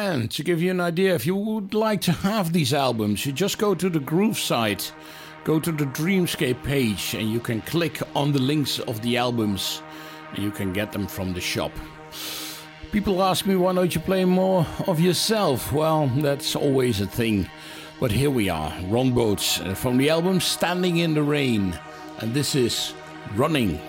And to give you an idea, if you would like to have these albums, you just go to the Groove site, go to the Dreamscape page, and you can click on the links of the albums, and you can get them from the shop. People ask me, why don't you play more of yourself? Well, that's always a thing. But here we are, Ron Boats, from the album Standing in the Rain. And this is Running.